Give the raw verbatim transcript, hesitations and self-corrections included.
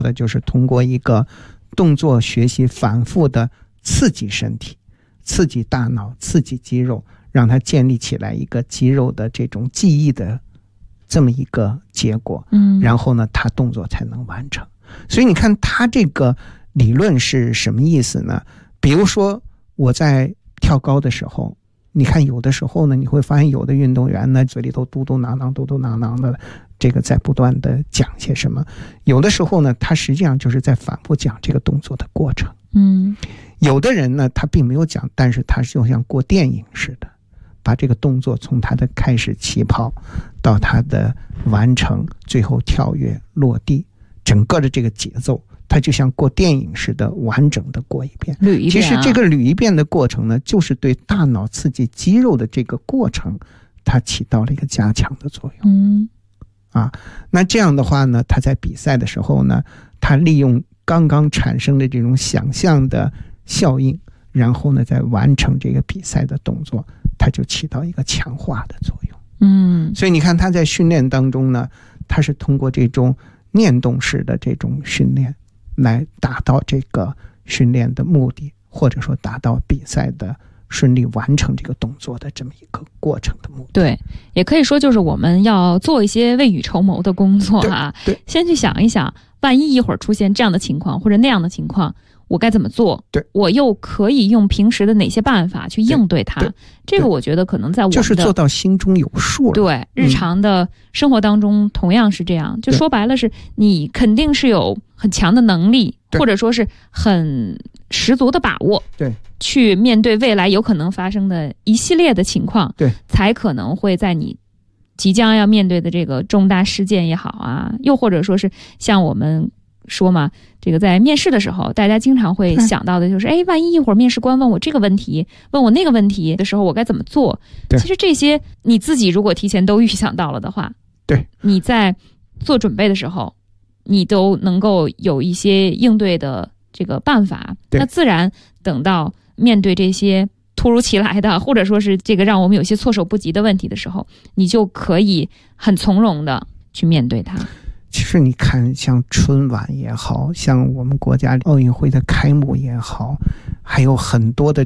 的就是通过一个动作学习反复的刺激身体，刺激大脑，刺激肌肉，让它建立起来一个肌肉的这种记忆的这么一个结果，嗯，然后呢它动作才能完成。所以你看它这个理论是什么意思呢？比如说我在跳高的时候，你看有的时候呢，你会发现有的运动员呢嘴里头嘟嘟囔囔嘟嘟囔囔的，这个在不断的讲些什么。有的时候呢，他实际上就是在反复讲这个动作的过程。嗯，有的人呢，他并没有讲，但是他就像过电影似的，把这个动作从他的开始起跑到他的完成，最后跳跃落地，整个的这个节奏，它就像过电影似的完整的过一遍。 捋一遍啊。 其实这个捋一遍的过程呢，就是对大脑刺激肌肉的这个过程，它起到了一个加强的作用。嗯，啊，那这样的话呢，他在比赛的时候呢，他利用刚刚产生的这种想象的效应，然后呢，再完成这个比赛的动作，它就起到一个强化的作用。嗯，所以你看他在训练当中呢，他是通过这种念动式的这种训练来达到这个训练的目的，或者说达到比赛的顺利完成这个动作的这么一个过程的目的。 对，也可以说就是我们要做一些未雨绸缪的工作啊， 对，对， 先去想一想，万一一会儿出现这样的情况或者那样的情况，我该怎么做？ 对， 我又可以用平时的哪些办法去应对它？ 对对， 这个我觉得可能在我们的就是做到心中有数了。 对，日常的生活当中同样是这样。嗯，就说白了是你肯定是有很强的能力，或者说是很十足的把握， 对， 去面对未来有可能发生的一系列的情况， 对， 才可能会在你即将要面对的这个重大事件也好啊，又或者说是像我们说嘛，这个在面试的时候，大家经常会想到的就是，哎，万一一会儿面试官问我这个问题，问我那个问题的时候，我该怎么做？其实这些你自己如果提前都预想到了的话， 对， 你在做准备的时候，你都能够有一些应对的这个办法。那自然等到面对这些突如其来的，或者说是这个让我们有些措手不及的问题的时候，你就可以很从容的去面对它。 其实你看，像春晚也好，像我们国家奥运会的开幕也好，还有很多的